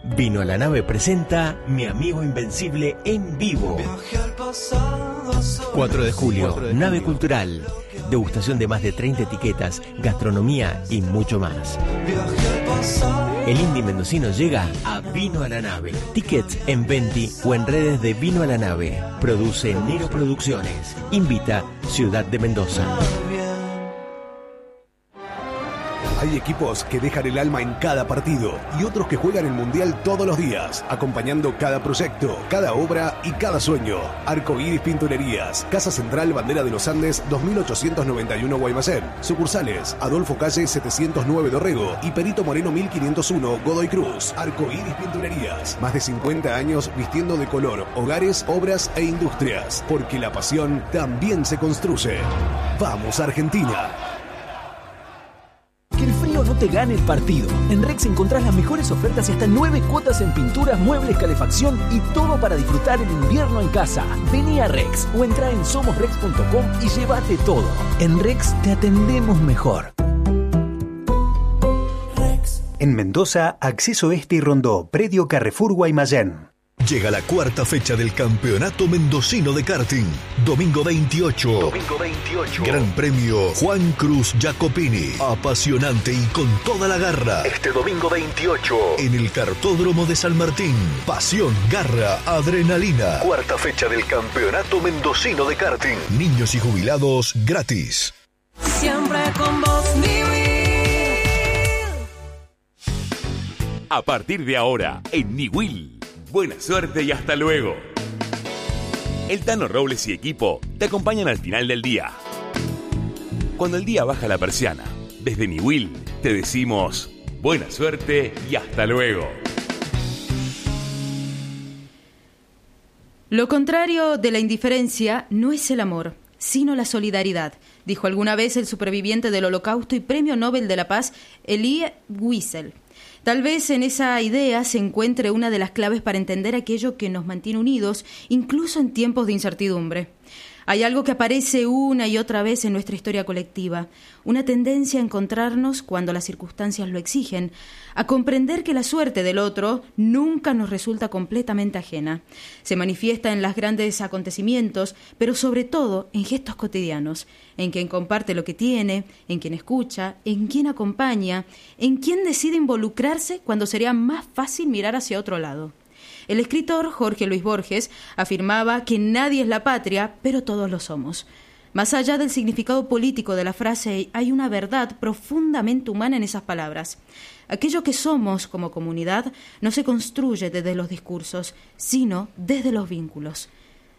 Vino a la Nave presenta Mi Amigo Invencible en vivo. 4 de julio, Nave Cultural. Degustación de más de 30 etiquetas, gastronomía y mucho más. El indie mendocino llega a Vino a la Nave. Tickets en Venti o en redes de Vino a la Nave. Produce Nero Producciones. Invita Ciudad de Mendoza. Hay equipos que dejan el alma en cada partido y otros que juegan el Mundial todos los días, acompañando cada proyecto, cada obra y cada sueño. Arcoíris Pinturerías, Casa Central Bandera de los Andes 2891 Guaymallén. Sucursales Adolfo Calle 709 Dorrego y Perito Moreno 1501 Godoy Cruz. Arcoíris Pinturerías, más de 50 años vistiendo de color hogares, obras e industrias, porque la pasión también se construye. ¡Vamos, Argentina! Que el frío no te gane el partido. En Rex encontrás las mejores ofertas y hasta 9 cuotas en pinturas, muebles, calefacción y todo para disfrutar el invierno en casa. Vení a Rex o entra en somosrex.com y llévate todo. En Rex te atendemos mejor. En Mendoza, Acceso Este y Rondó, Predio Carrefour Guaymallén. Llega la cuarta fecha del Campeonato Mendocino de Karting. Domingo 28. Gran Premio Juan Cruz Jacopini. Apasionante y con toda la garra. Este domingo 28. En el Kartódromo de San Martín. Pasión, garra, adrenalina. Cuarta fecha del Campeonato Mendocino de Karting. Niños y jubilados gratis. Siempre con vos, Niwil. A partir de ahora, en Niwil. Buena suerte y hasta luego. El Tano Robles y equipo te acompañan al final del día. Cuando el día baja la persiana, desde Niwil te decimos buena suerte y hasta luego. Lo contrario de la indiferencia no es el amor, sino la solidaridad, dijo alguna vez el superviviente del Holocausto y Premio Nobel de la Paz, Elie Wiesel. Tal vez en esa idea se encuentre una de las claves para entender aquello que nos mantiene unidos, incluso en tiempos de incertidumbre. Hay algo que aparece una y otra vez en nuestra historia colectiva, una tendencia a encontrarnos cuando las circunstancias lo exigen, a comprender que la suerte del otro nunca nos resulta completamente ajena. Se manifiesta en los grandes acontecimientos, pero sobre todo en gestos cotidianos, en quien comparte lo que tiene, en quien escucha, en quien acompaña, en quien decide involucrarse cuando sería más fácil mirar hacia otro lado. El escritor Jorge Luis Borges afirmaba que nadie es la patria, pero todos lo somos. Más allá del significado político de la frase, hay una verdad profundamente humana en esas palabras. Aquello que somos como comunidad no se construye desde los discursos, sino desde los vínculos.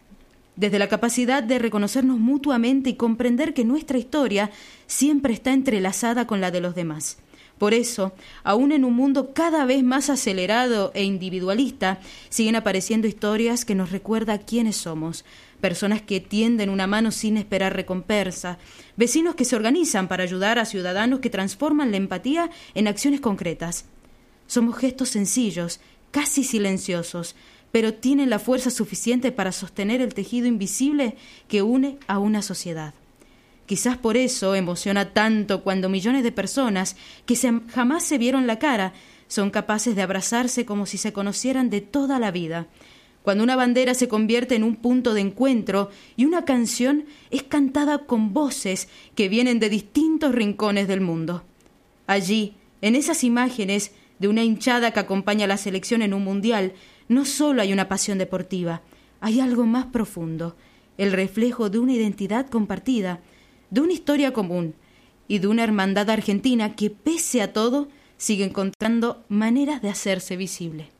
Desde la capacidad de reconocernos mutuamente y comprender que nuestra historia siempre está entrelazada con la de los demás. Por eso, aún en un mundo cada vez más acelerado e individualista, siguen apareciendo historias que nos recuerdan quiénes somos. Personas que tienden una mano sin esperar recompensa. Vecinos que se organizan para ayudar a ciudadanos que transforman la empatía en acciones concretas. Somos gestos sencillos, casi silenciosos, pero tienen la fuerza suficiente para sostener el tejido invisible que une a una sociedad. Quizás por eso emociona tanto cuando millones de personas que jamás se vieron la cara son capaces de abrazarse como si se conocieran de toda la vida. Cuando una bandera se convierte en un punto de encuentro y una canción es cantada con voces que vienen de distintos rincones del mundo. Allí, en esas imágenes de una hinchada que acompaña a la selección en un mundial, no solo hay una pasión deportiva, hay algo más profundo, el reflejo de una identidad compartida, de una historia común y de una hermandad argentina que, pese a todo, sigue encontrando maneras de hacerse visible.